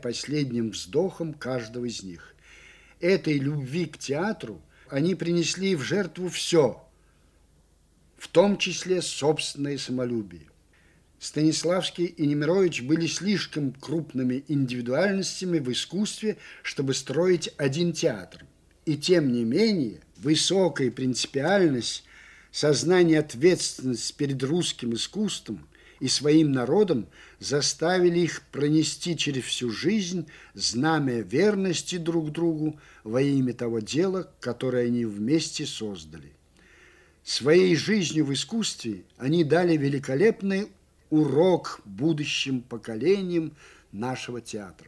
последним вздохом каждого из них. Этой любви к театру они принесли в жертву все, в том числе собственное самолюбие. Станиславский и Немирович были слишком крупными индивидуальностями в искусстве, чтобы строить один театр. И тем не менее, высокая принципиальность, сознание ответственности перед русским искусством и своим народом заставили их пронести через всю жизнь знамя верности друг другу во имя того дела, которое они вместе создали. Своей жизнью в искусстве они дали великолепный урок будущим поколениям нашего театра.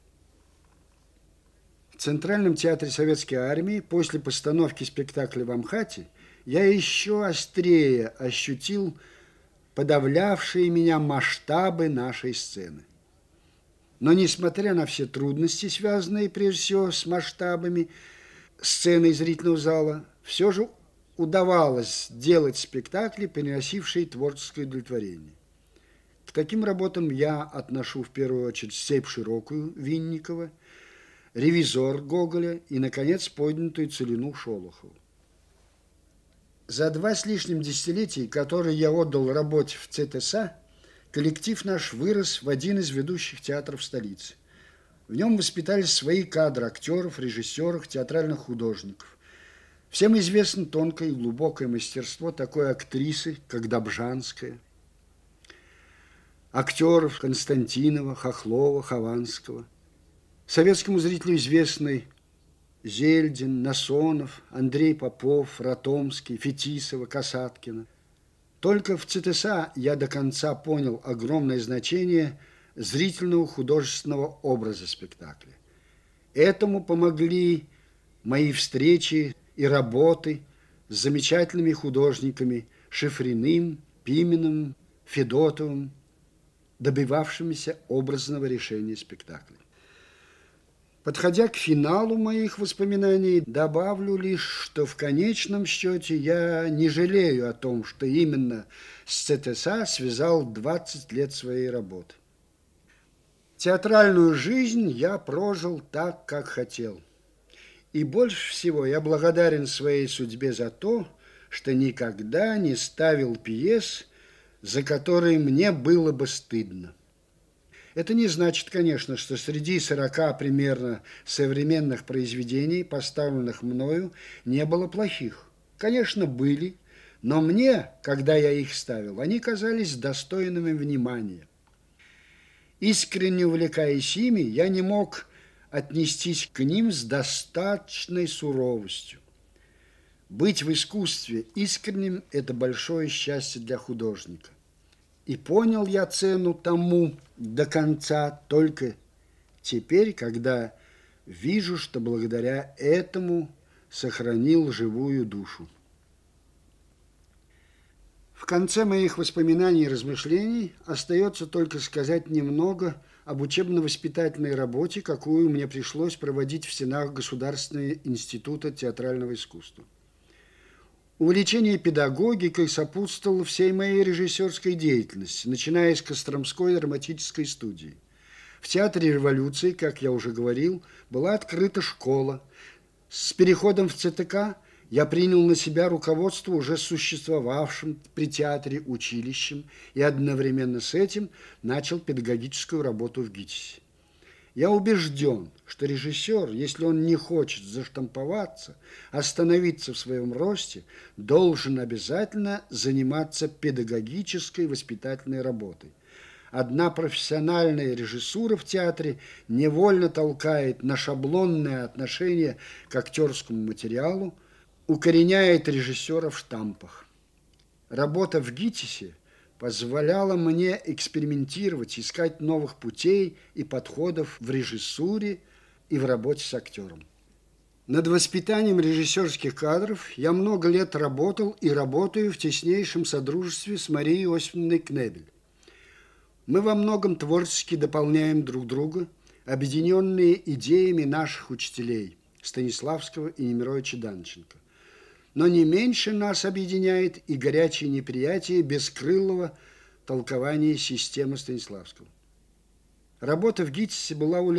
В Центральном театре Советской Армии после постановки спектакля в Амхате я еще острее ощутил подавлявшие меня масштабы нашей сцены. Но, несмотря на все трудности, связанные прежде всего с масштабами сцены и зрительного зала, все же удавалось делать спектакли, приносившие творческое удовлетворение. К таким работам я отношу в первую очередь «Степь широкую» Винникова, «Ревизор» Гоголя и, наконец, «Поднятую целину» Шолохова. За 2 с лишним десятилетия, которые я отдал работе в ЦТСА, коллектив наш вырос в один из ведущих театров столицы. В нем воспитались свои кадры актеров, режиссеров, театральных художников. Всем известно тонкое и глубокое мастерство такой актрисы, как Добжанская, актеров Константинова, Хохлова, Хованского. Советскому зрителю известны Зельдин, Насонов, Андрей Попов, Ротомский, Фетисова, Касаткина. Только в ЦТСА я до конца понял огромное значение зрительного художественного образа спектакля. Этому помогли мои встречи и работы с замечательными художниками Шифриным, Пименовым, Федотовым, добивавшимися образного решения спектакля. Подходя к финалу моих воспоминаний, добавлю лишь, что в конечном счете я не жалею о том, что именно с ЦТСА связал 20 лет своей работы. Театральную жизнь я прожил так, как хотел. И больше всего я благодарен своей судьбе за то, что никогда не ставил пьес, за которые мне было бы стыдно. Это не значит, конечно, что среди 40 примерно современных произведений, поставленных мною, не было плохих. Конечно, были, но мне, когда я их ставил, они казались достойными внимания. Искренне увлекаясь ими, я не мог отнестись к ним с достаточной суровостью. Быть в искусстве искренним – это большое счастье для художника. И понял я цену тому до конца только теперь, когда вижу, что благодаря этому сохранил живую душу. В конце моих воспоминаний и размышлений остается только сказать немного об учебно-воспитательной работе, какую мне пришлось проводить в стенах Государственного института театрального искусства. Увлечение педагогикой сопутствовало всей моей режиссерской деятельности, начиная с Костромской драматической студии. В Театре революции, как я уже говорил, была открыта школа. С переходом в ЦТК я принял на себя руководство уже существовавшим при театре училищем и одновременно с этим начал педагогическую работу в ГИТИСе. Я убежден, что режиссер, если он не хочет заштамповаться, остановиться в своем росте, должен обязательно заниматься педагогической воспитательной работой. Одна профессиональная режиссура в театре невольно толкает на шаблонное отношение к актерскому материалу, укореняет режиссера в штампах. Работа в ГИТИСе позволяла мне экспериментировать, искать новых путей и подходов в режиссуре и в работе с актером. Над воспитанием режиссерских кадров я много лет работал и работаю в теснейшем содружестве с Марией Иосифовной Кнебель. Мы во многом творчески дополняем друг друга, объединенные идеями наших учителей Станиславского и Немировича Данченко. Но не меньше нас объединяет и горячее неприятие бескрылого толкования системы Станиславского. Работа в ГИТИСе была